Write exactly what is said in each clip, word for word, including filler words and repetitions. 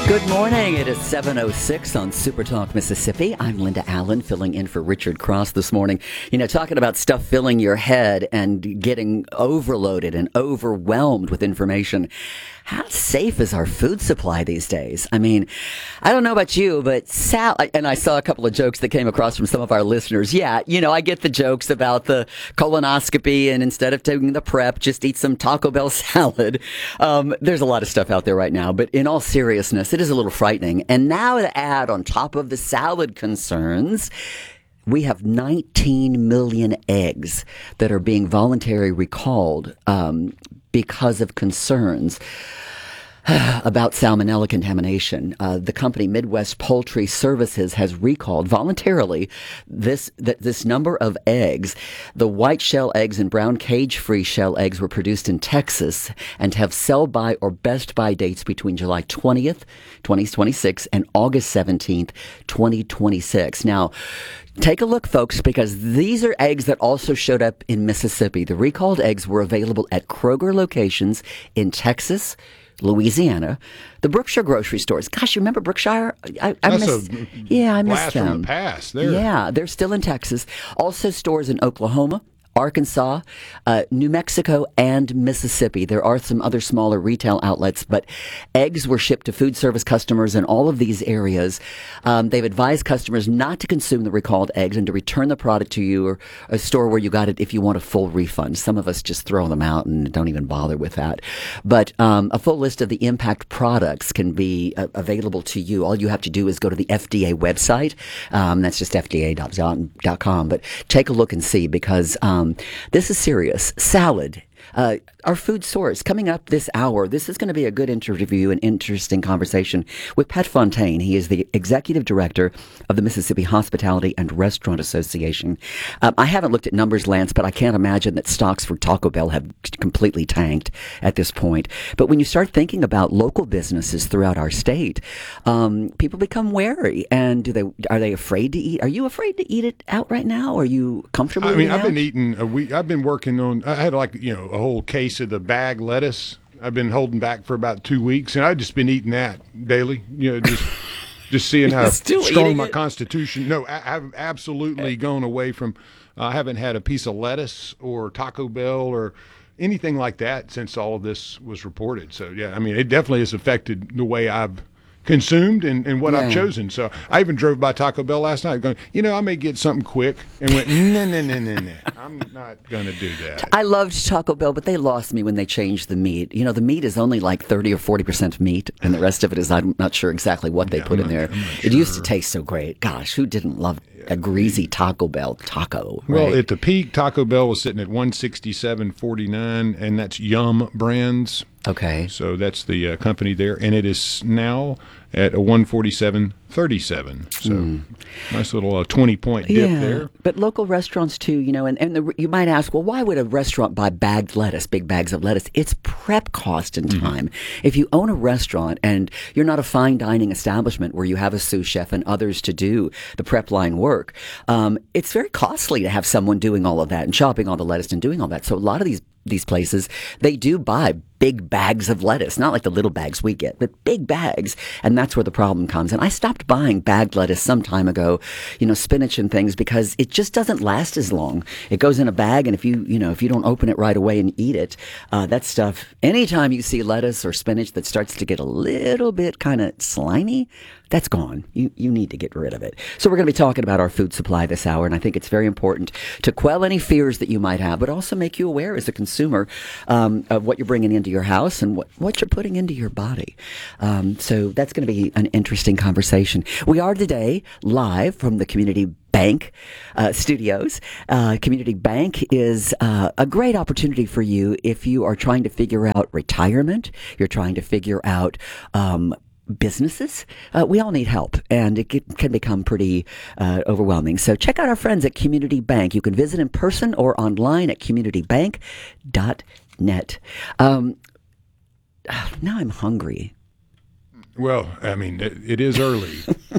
Good morning. It is seven oh six on Super Talk Mississippi. I'm Linda Allen, filling in for Richard Cross this morning. You know, talking about stuff filling your head and getting overloaded and overwhelmed with information. How safe is our food supply these days? I mean, I don't know about you, but Sal, and I saw a couple of jokes that came across from some of our listeners. Yeah, you know, I get the jokes about the colonoscopy and instead of taking the prep, just eat some Taco Bell salad. Um, there's a lot of stuff out there right now, but in all seriousness, it is a little frightening. And now to add on top of the salad concerns, we have nineteen million eggs that are being voluntarily recalled um, because of concerns about salmonella contamination. Uh, the company Midwest Poultry Services has recalled voluntarily this th- this number of eggs. The white shell eggs and brown cage-free shell eggs were produced in Texas and have sell-by or best-by dates between July twentieth, twenty twenty-six and August seventeenth, twenty twenty-six. Now, take a look, folks, because these are eggs that also showed up in Mississippi. The recalled eggs were available at Kroger locations in Texas, Louisiana, the Brookshire grocery stores. Gosh, you remember Brookshire? I, I That's miss, a yeah, I miss blast them. from the past. There. Yeah, they're still in Texas. Also, stores in Oklahoma, Arkansas, uh, New Mexico, and Mississippi. There are some other smaller retail outlets, but eggs were shipped to food service customers in all of these areas. Um, they've advised customers not to consume the recalled eggs and to return the product to you or a store where you got it if you want a full refund. Some of us just throw them out and don't even bother with that. But um, a full list of the impact products can be uh, available to you. All you have to do is go to the F D A website. Um, that's just F D A dot com. But take a look and see, because um, this is serious. Salad, uh, our food source. Coming up this hour, this is going to be a good interview and interesting conversation with Pat Fontaine. He is the executive director of the Mississippi Hospitality and Restaurant Association. Um, I haven't looked at numbers, Lance, but I can't imagine that stocks for Taco Bell have completely tanked at this point. But when you start thinking about local businesses throughout our state, um, people become wary. And do they are they afraid to eat? Are you afraid to eat it out right now? Are you comfortable? I mean, eating I've out? been eating a week. I've been working on. I had like you know a whole case of the bag lettuce. I've been holding back for about two weeks, and I've just been eating that daily. You know, just just seeing how Still strong eating my it? constitution. No, I, I've absolutely gone away from. Uh, I haven't had a piece of lettuce or Taco Bell or anything like that since all of this was reported. So yeah, I mean, it definitely has affected the way I've consumed and, and what Yeah. I've chosen. So I even drove by Taco Bell last night going, you know, I may get something quick, and went, no, no, no, no, no. I'm not going to do that. I loved Taco Bell, but they lost me when they changed the meat. You know, the meat is only like thirty or forty percent meat, and the rest of it is, I'm not sure exactly what they Yeah, put I'm in not- there. I'm not It used to sure. taste so great. Gosh, who didn't love a greasy Taco Bell taco? Well, right? at the peak, Taco Bell was sitting at one sixty-seven forty-nine, and that's Yum Brands. Okay. So that's the uh, company there, and it is now at a one forty-seven thirty-seven. So nice little uh, twenty point dip yeah, there. but local restaurants too, you know, and, and the, you might ask, well, why would a restaurant buy bagged lettuce, big bags of lettuce? It's prep cost and time. If you own a restaurant and you're not a fine dining establishment where you have a sous chef and others to do the prep line work, um, it's very costly to have someone doing all of that and chopping all the lettuce and doing all that. So a lot of these these places, they do buy big bags of lettuce, not like the little bags we get, but big bags. And that's where the problem comes. And I stopped buying bagged lettuce some time ago, you know, spinach and things, because it just doesn't last as long. It goes in a bag, and if you, you know, if you don't open it right away and eat it, uh, that stuff, anytime you see lettuce or spinach that starts to get a little bit kind of slimy, that's gone. You you need to get rid of it. So we're going to be talking about our food supply this hour, and I think it's very important to quell any fears that you might have, but also make you aware as a consumer um, of what you're bringing into your house and what, what you're putting into your body. Um, so that's going to be an interesting conversation. We are today live from the Community Bank uh, studios. Uh, Community Bank is uh, a great opportunity for you if you are trying to figure out retirement, you're trying to figure out um, businesses. Uh, we all need help, and it can become pretty uh, overwhelming. So check out our friends at Community Bank. You can visit in person or online at community bank dot net. Um, now I'm hungry. Well, I mean, it, it is early.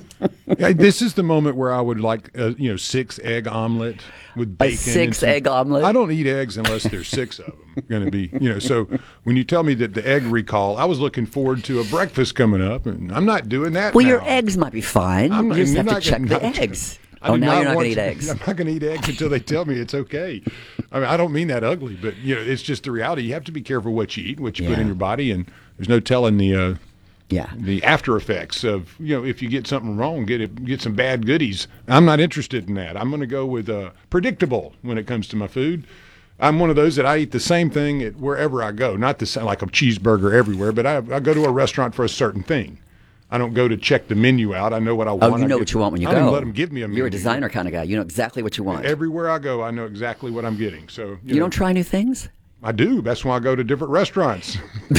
Yeah, this is the moment where I would like, uh, you know, six egg omelet with bacon. A six some, egg omelet? I don't eat eggs unless there's six of them going to be, you know. So when you tell me that the egg recall, I was looking forward to a breakfast coming up, and I'm not doing that Well, now. your eggs might be fine. I'm you not- just you're have to not check gonna- the not- eggs. I Oh, do now you're not want going to eat to- eggs. I'm not going to eat eggs until they tell me it's okay. I mean, I don't mean that ugly, but you know, it's just the reality. You have to be careful what you eat, what you put Yeah. in your body, and there's no telling the uh, Yeah. the after effects of, you know, if you get something wrong, get it, get some bad goodies. I'm not interested in that. I'm going to go with uh, predictable when it comes to my food. I'm one of those that I eat the same thing at wherever I go. Not the same, like a cheeseburger everywhere, but I, I go to a restaurant for a certain thing. I don't go to check the menu out. I know what I want. Oh, you I know get- what you want when you I go. don't even let them give me a menu. You're a designer kind of guy. You know exactly what you want. Everywhere I go, I know exactly what I'm getting. So you, you know, don't try new things? I do. That's why I go to different restaurants.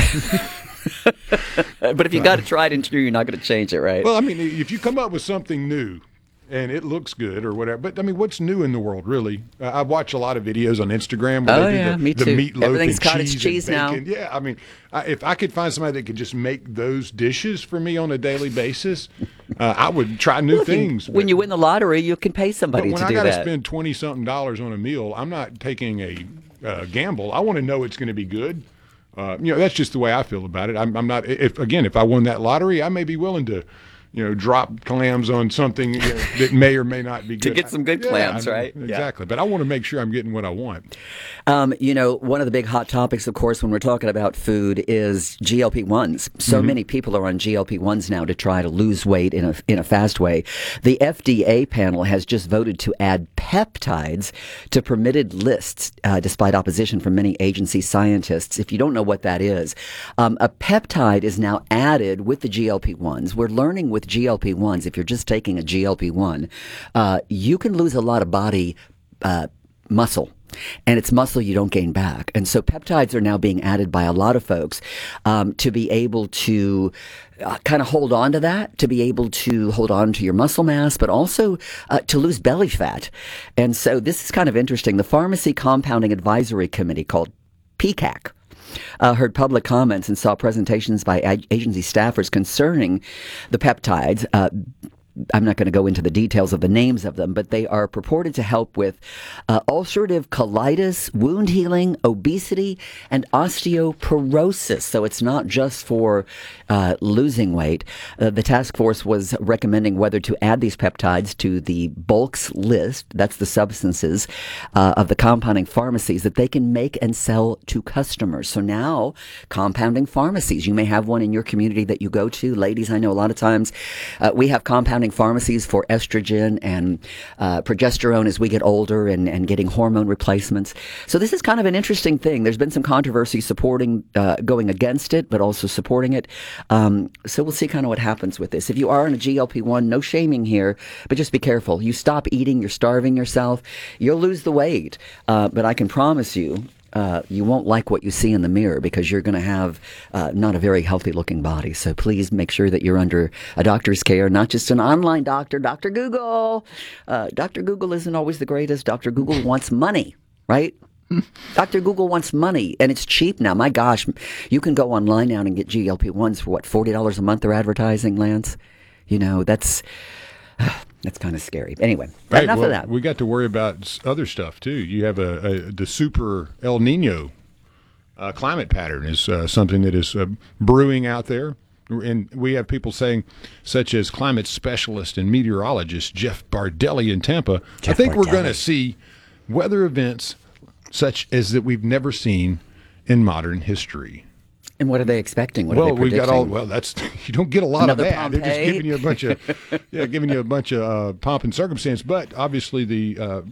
But if you got to try it and true, you're not going to change it, right? Well, I mean, if you come up with something new and it looks good or whatever, but I mean, what's new in the world, really? Uh, I watch a lot of videos on Instagram where Oh, they do yeah, the, me the too. meatloaf Everything's and cottage cheese, cheese and now. bacon. Yeah, I mean, I, if I could find somebody that could just make those dishes for me on a daily basis, uh, I would try new Look, things. when but- you win the lottery, you can pay but somebody when to I do got to that. spend twenty something dollars on a meal, I'm not taking a uh, gamble. I want to know it's going to be good. Uh, you know, that's just the way I feel about it. I'm, I'm not. If again, if I won that lottery, I may be willing to, you know, drop clams on something you know, that may or may not be good. get some good Yeah, clams, I mean, right? Yeah. Exactly. But I want to make sure I'm getting what I want. Um, you know, one of the big hot topics, of course, when we're talking about food is G L P ones. So Mm-hmm. many people are on G L P ones now to try to lose weight in a, in a fast way. The F D A panel has just voted to add peptides to permitted lists, uh, despite opposition from many agency scientists. If you don't know what that is, um, a peptide is now added with the G L P ones. We're learning with G L P ones, if you're just taking a G L P one, uh, you can lose a lot of body uh, muscle. And it's muscle you don't gain back. And so peptides are now being added by a lot of folks um, to be able to uh, kind of hold on to that, to be able to hold on to your muscle mass, but also uh, to lose belly fat. And so this is kind of interesting. The Pharmacy Compounding Advisory Committee, called P C A C, Uh, heard public comments and saw presentations by ag- agency staffers concerning the peptides. Uh, I'm not going to go into the details of the names of them, but they are purported to help with uh, ulcerative colitis, wound healing, obesity, and osteoporosis. So it's not just for uh, losing weight. Uh, the task force was recommending whether to add these peptides to the bulks list. That's the substances uh, of the compounding pharmacies that they can make and sell to customers. So now, compounding pharmacies, you may have one in your community that you go to. Ladies, I know a lot of times uh, we have compounding pharmacies for estrogen and uh, progesterone as we get older and, and getting hormone replacements. So this is kind of an interesting thing. There's been some controversy supporting, uh, going against it, but also supporting it. Um, so we'll see kind of what happens with this. If you are on a G L P one, no shaming here, but just be careful. You stop eating, you're starving yourself, you'll lose the weight. Uh, but I can promise you, Uh, you won't like what you see in the mirror because you're going to have uh, not a very healthy looking body. So please make sure that you're under a doctor's care, not just an online doctor, Doctor Google. Uh, Doctor Google isn't always the greatest. Doctor Google wants money, right? Doctor Google wants money, and it's cheap now. My gosh, you can go online now and get G L P ones for what, forty dollars a month they're advertising, Lance? You know, that's... That's kind of scary. Anyway, Hey, enough well, of that. We got to worry about s- other stuff too. You have a, a the super El Nino uh, climate pattern is uh, something that is uh, brewing out there, and we have people saying, such as climate specialist and meteorologist Jeff Bardelli in Tampa. Jeff I think we're Bardelli. going to see weather events such as that we've never seen in modern history. And what are they expecting? What Well, are they we got all. predicting? Well, that's you don't get a lot Another of that. They're just Pompeii? giving you a bunch of, yeah, giving you a bunch of uh, pomp and circumstance. But obviously, the uh,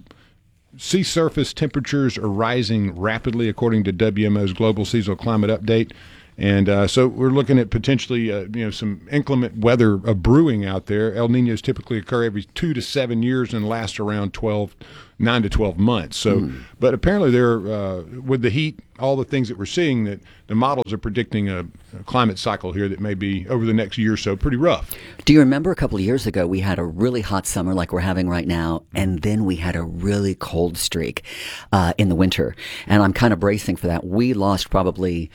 sea surface temperatures are rising rapidly, according to W M O's Global Seasonal Climate Update. And uh, so we're looking at potentially, uh, you know, some inclement weather uh, brewing out there. El Niños typically occur every two to seven years and last around twelve, nine to twelve months. So, Mm. but apparently, they're uh, with the heat, all the things that we're seeing, that the models are predicting a, a climate cycle here that may be over the next year or so pretty rough. Do you remember a couple of years ago we had a really hot summer like we're having right now, and then we had a really cold streak uh, in the winter, and I'm kind of bracing for that. We lost probably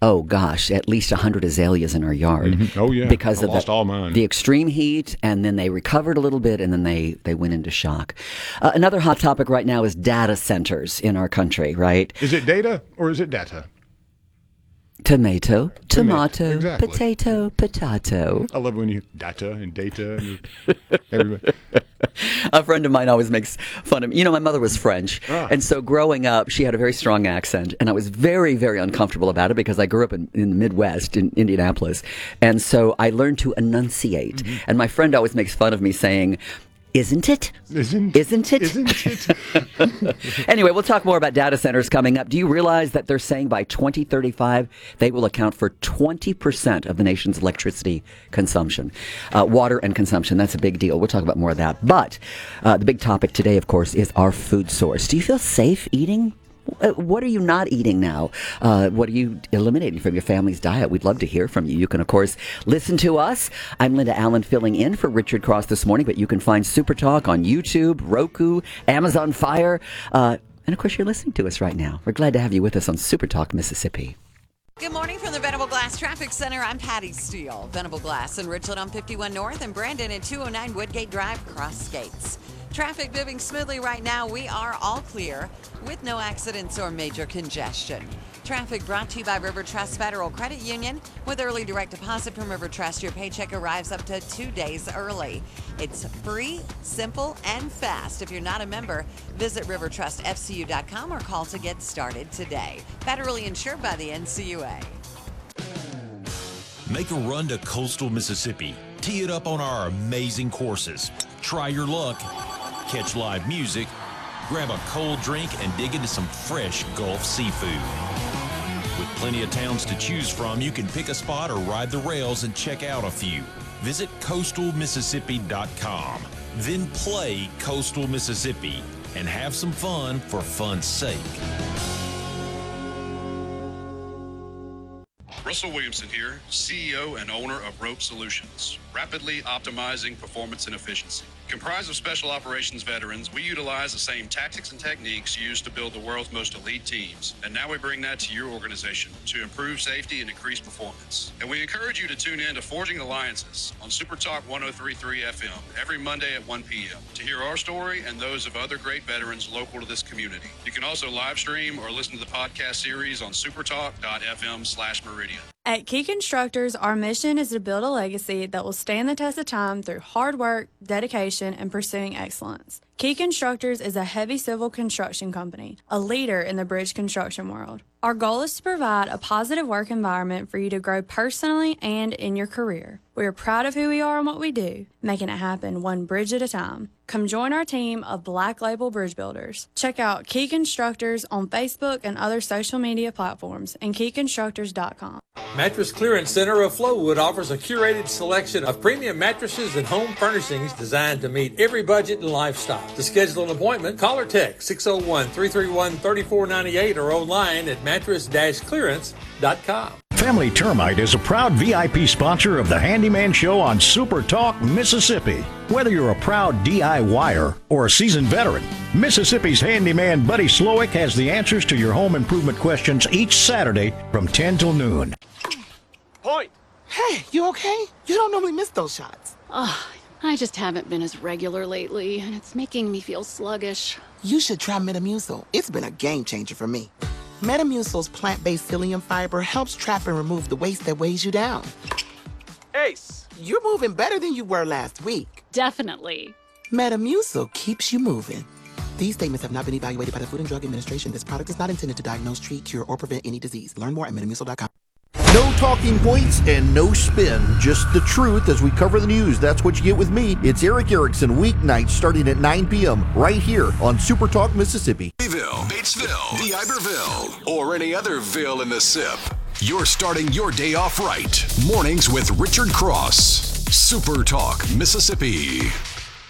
oh gosh, at least one hundred azaleas in our yard. Mm-hmm. Oh, yeah. Because I of lost the, all mine. the extreme heat, and then they recovered a little bit, and then they, they went into shock. Uh, another hot topic right now is data centers in our country, right? Is it data or is it data? Tomato, tomato, Exactly. potato, potato. I love when you data and data and everybody. A friend of mine always makes fun of me. You know, my mother was French. Ah. And so growing up, she had a very strong accent. And I was very, very uncomfortable about it because I grew up in, in the Midwest, in Indianapolis. And so I learned to enunciate. Mm-hmm. And my friend always makes fun of me saying, Isn't it? Isn't, Isn't it? Isn't it? Anyway, we'll talk more about data centers coming up. Do you realize that they're saying by twenty thirty-five, they will account for twenty percent of the nation's electricity consumption, uh, water and consumption? That's a big deal. We'll talk about more of that. But uh, the big topic today, of course, is our food source. Do you feel safe eating? What are you not eating now? Uh, what are you eliminating from your family's diet? We'd love to hear from you. You can, of course, listen to us. I'm Linda Allen filling in for Richard Cross this morning, but you can find Super Talk on YouTube, Roku, Amazon Fire. Uh, and, of course, you're listening to us right now. We're glad to have you with us on Super Talk Mississippi. Good morning from the Venable Glass Traffic Center. I'm Patty Steele. Venable Glass in Richland on fifty-one North and Brandon at two oh nine Woodgate Drive, Cross Gates. Traffic moving smoothly right now. We are all clear with no accidents or major congestion. Traffic brought to you by River Trust Federal Credit Union. With early direct deposit from River Trust, your paycheck arrives up to two days early. It's free, simple, and fast. If you're not a member, visit river trust f c u dot com or call to get started today. Federally insured by the N C U A. Make a run to coastal Mississippi. Tee it up on our amazing courses. Try your luck. Catch live music, grab a cold drink, and dig into some fresh Gulf seafood. With plenty of towns to choose from, you can pick a spot or ride the rails and check out a few. Visit coastal mississippi dot com. Then play Coastal Mississippi and have some fun for fun's sake. Russell Williamson here, C E O and owner of Rope Solutions, rapidly optimizing performance and efficiency. Comprised of special operations veterans, we utilize the same tactics and techniques used to build the world's most elite teams. And now we bring that to your organization to improve safety and increase performance. And we encourage you to tune in to Forging Alliances on Super Talk one oh three point three F M every Monday at one p.m. to hear our story and those of other great veterans local to this community. You can also live stream or listen to the podcast series on supertalk dot f m slash meridian. At Key Constructors, our mission is to build a legacy that will stand the test of time through hard work, dedication, and pursuing excellence. Key Constructors is a heavy civil construction company, a leader in the bridge construction world. Our goal is to provide a positive work environment for you to grow personally and in your career. We are proud of who we are and what we do, making it happen one bridge at a time. Come join our team of Black Label Bridge Builders. Check out Key Constructors on Facebook and other social media platforms and key constructors dot com. Mattress Clearance Center of Flowood offers a curated selection of premium mattresses and home furnishings designed to meet every budget and lifestyle. To schedule an appointment, call or text six oh one, three three one, three four nine eight or online at mattress dash clearance dot com. Family Termite is a proud V I P sponsor of the Handyman Show on Super Talk Mississippi. Whether you're a proud D I Y er or a seasoned veteran, Mississippi's handyman Buddy Slowick has the answers to your home improvement questions each Saturday from ten till noon. Point! Hey, you okay? You don't normally miss those shots. Oh, I just haven't been as regular lately, and it's making me feel sluggish. You should try Metamucil. It's been a game changer for me. Metamucil's plant-based psyllium fiber helps trap and remove the waste that weighs you down. Ace, you're moving better than you were last week. Definitely. Metamucil keeps you moving. These statements have not been evaluated by the Food and Drug Administration. This product is not intended to diagnose, treat, cure, or prevent any disease. Learn more at metamucil dot com. No talking points and no spin, just the truth as we cover the news. That's what you get with me. It's Eric Erickson, weeknights starting at nine p.m. right here on Super Talk Mississippi. Batesville, D'Iberville, or any other ville in the S I P. You're starting your day off right. Mornings with Richard Cross. Super Talk Mississippi.